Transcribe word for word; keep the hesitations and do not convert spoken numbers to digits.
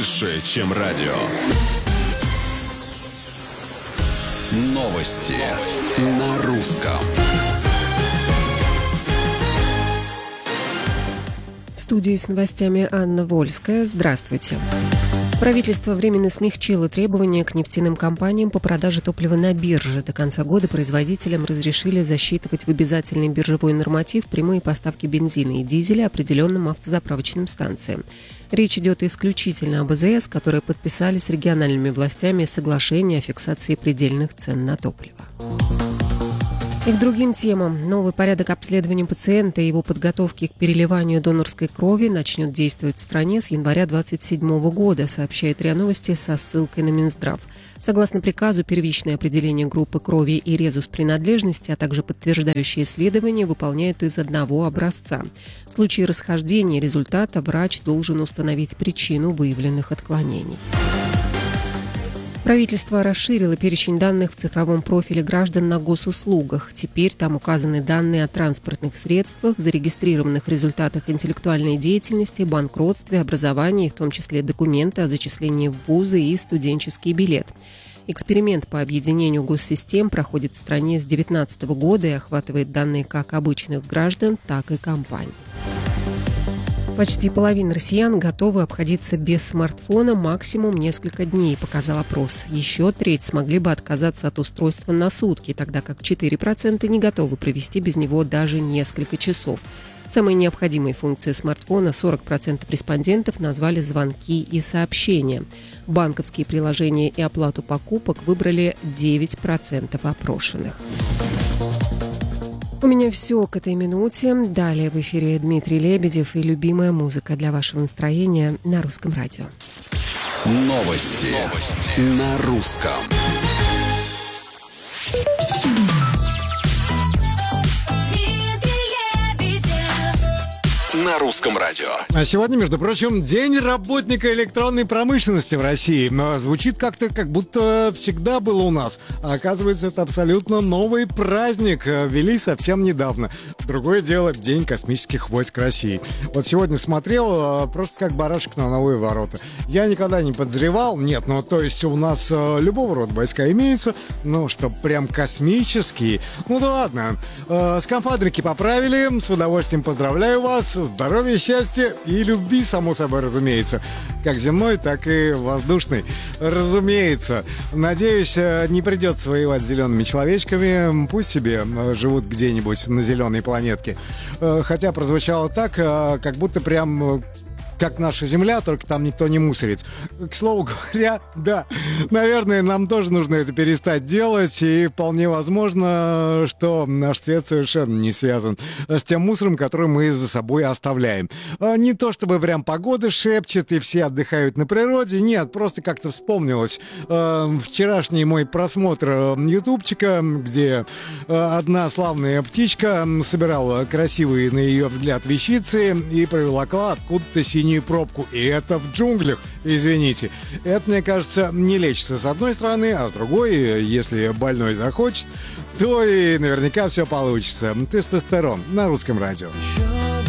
больше, чем радио. Новости на русском. В студии с новостями Анна Вольская. Здравствуйте. Правительство временно смягчило требования к нефтяным компаниям по продаже топлива на бирже. До конца года производителям разрешили засчитывать в обязательный биржевой норматив прямые поставки бензина и дизеля определенным автозаправочным станциям. Речь идет исключительно об АЗС, которые подписали с региональными властями соглашение о фиксации предельных цен на топливо. И к другим темам. Новый порядок обследования пациента и его подготовки к переливанию донорской крови начнет действовать в стране с января двадцать седьмого года, сообщает РИА Новости со ссылкой на Минздрав. Согласно приказу, первичное определение группы крови и резус принадлежности, а также подтверждающие исследования выполняют из одного образца. В случае расхождения результата врач должен установить причину выявленных отклонений. Правительство расширило перечень данных в цифровом профиле граждан на госуслугах. Теперь там указаны данные о транспортных средствах, зарегистрированных результатах интеллектуальной деятельности, банкротстве, образовании, в том числе документы о зачислении в вузы и студенческий билет. Эксперимент по объединению госсистем проходит в стране с две тысячи девятнадцатого года и охватывает данные как обычных граждан, так и компаний. Почти половина россиян готовы обходиться без смартфона максимум несколько дней, показал опрос. Еще треть смогли бы отказаться от устройства на сутки, тогда как четыре процента не готовы провести без него даже несколько часов. Самой необходимой функцией смартфона сорок процентов респондентов назвали звонки и сообщения. Банковские приложения и оплату покупок выбрали девять процентов опрошенных. У меня все к этой минуте. Далее в эфире Дмитрий Лебедев и любимая музыка для вашего настроения на Русском радио. Новости, Новости. на русском. На русском радио. А сегодня, между прочим, День работника электронной промышленности в России. Но звучит как-то, как будто всегда было у нас. А оказывается, это абсолютно новый праздник. Ввели совсем недавно. Другое дело — День космических войск России. Вот сегодня смотрел просто как барашек на новые ворота. Я никогда не подозревал. Нет, ну то есть у нас любого рода войска имеются. Ну, что прям космические. Ну да ладно. Скафандрики поправили. С удовольствием поздравляю вас. Здоровья, счастья и любви, само собой, разумеется. Как земной, так и воздушной. Разумеется. Надеюсь, не придется воевать с зелеными человечками. Пусть себе живут где-нибудь на зеленой планетке. Хотя прозвучало так, как будто прям... как наша Земля, только там никто не мусорит. К слову говоря, да, наверное, нам тоже нужно это перестать делать, и вполне возможно, что наш цвет совершенно не связан с тем мусором, который мы за собой оставляем. Не то чтобы прям погода шепчет, и все отдыхают на природе, нет, просто как-то вспомнилось вчерашний мой просмотр ютубчика, где одна славная птичка собирала красивые, на ее взгляд, вещицы и приволокла откуда-то синий пробку, и это в джунглях, извините. Это, мне кажется, не лечится с одной стороны, а с другой, если больной захочет, то и наверняка все получится. Тестостерон на Русском радио.